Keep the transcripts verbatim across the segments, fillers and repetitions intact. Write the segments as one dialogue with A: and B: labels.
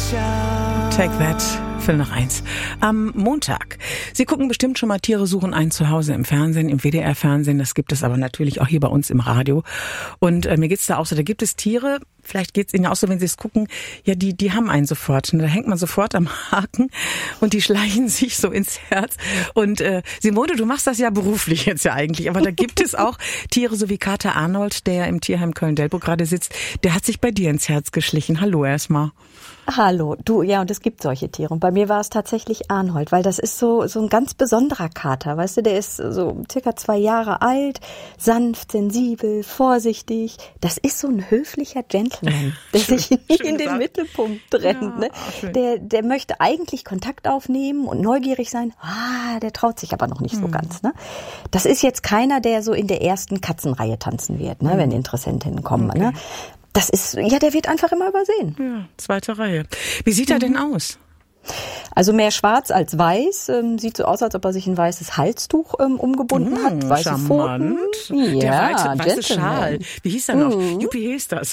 A: Take that. Viertel nach eins. Am Montag. Sie gucken bestimmt schon mal Tiere suchen ein Zuhause im Fernsehen, im W D R-Fernsehen. Das gibt es aber natürlich auch hier bei uns im Radio. Und äh, mir geht's da auch so, da gibt es Tiere, vielleicht geht's Ihnen auch so, wenn Sie es gucken, ja, die die haben einen sofort. Und da hängt man sofort am Haken und die schleichen sich so ins Herz. Und äh, Simone, du machst das ja beruflich jetzt ja eigentlich, aber da gibt es auch Tiere, so wie Kater Arnold, der ja im Tierheim Köln-Delbrück gerade sitzt. Der hat sich bei dir ins Herz geschlichen. Hallo erstmal.
B: Hallo, du, ja, und es gibt solche Tiere. Und bei mir war es tatsächlich Arnold, weil das ist so so ein ganz besonderer Kater, weißt du, der ist so circa zwei Jahre alt, sanft, sensibel, vorsichtig. Das ist so ein höflicher Gentleman, der sich nie in den Mittelpunkt drängt. Ja, ne? Der, der möchte eigentlich Kontakt aufnehmen und neugierig sein. Ah, der traut sich aber noch nicht hm. so ganz. Ne? Das ist jetzt keiner, der so in der ersten Katzenreihe tanzen wird, ne, hm. wenn Interessentinnen kommen. Okay. Ne? Das ist, ja, der wird einfach immer übersehen.
A: Ja, zweite Reihe. Wie sieht er mhm. denn aus?
B: Also mehr schwarz als weiß. Ähm, sieht so aus, als ob er sich ein weißes Halstuch ähm, umgebunden mmh, hat. Weiße
A: charmant.
B: Pfoten.
A: Der
B: ja,
A: weiße, weiße Schal. Wie hieß er noch? Mhm. Juppie hieß das.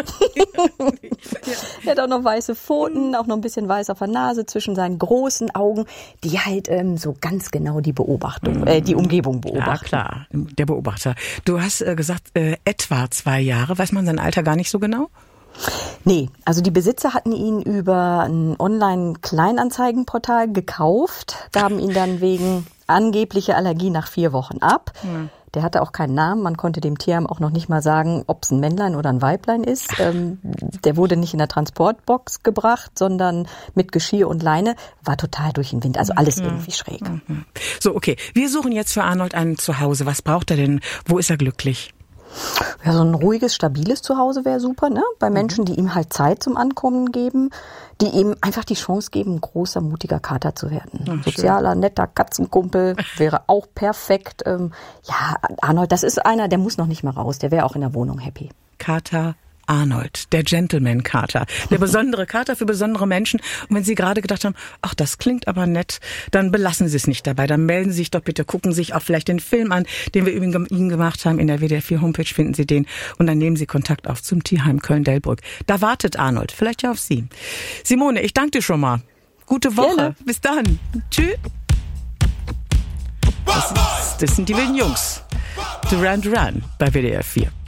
B: Er hat auch noch weiße Pfoten, auch noch ein bisschen weiß auf der Nase zwischen seinen großen Augen, die halt ähm, so ganz genau die Beobachtung, mhm. äh, die Umgebung beobachten.
A: Ja, klar, der Beobachter. Du hast äh, gesagt, äh, etwa zwei Jahre. Weiß man sein Alter gar nicht so genau?
B: Nee, also die Besitzer hatten ihn über ein Online-Kleinanzeigenportal gekauft, gaben ihn dann wegen angeblicher Allergie nach vier Wochen ab. Mhm. Der hatte auch keinen Namen, man konnte dem Tierheim auch noch nicht mal sagen, ob es ein Männlein oder ein Weiblein ist. Ähm, der wurde nicht in der Transportbox gebracht, sondern mit Geschirr und Leine, war total durch den Wind, also alles mhm. irgendwie schräg.
A: Mhm. So, okay, wir suchen jetzt für Arnold ein Zuhause. Was braucht er denn? Wo ist er glücklich?
B: Ja, so ein ruhiges, stabiles Zuhause wäre super, ne? Bei Menschen, die ihm halt Zeit zum Ankommen geben, die ihm einfach die Chance geben, ein großer, mutiger Kater zu werden. Ach, sozialer, schön. Netter Katzenkumpel wäre auch perfekt. Ähm, ja, Arnold, das ist einer, der muss noch nicht mal raus, der wäre auch in der Wohnung happy.
A: Kater Arnold, der Gentleman-Kater, der besondere Kater für besondere Menschen. Und wenn Sie gerade gedacht haben, ach, das klingt aber nett, dann belassen Sie es nicht dabei. Dann melden Sie sich doch bitte, gucken Sie sich auch vielleicht den Film an, den wir Ihnen gemacht haben. In der W D R vier Homepage finden Sie den. Und dann nehmen Sie Kontakt auf zum Tierheim Köln-Delbrück. Da wartet Arnold, vielleicht ja auf Sie. Simone, ich danke dir schon mal. Gute Woche.
B: Gerne.
A: Bis dann. Tschüss. Das, ist, das sind die wilden Jungs. Duran Duran bei W D R vier.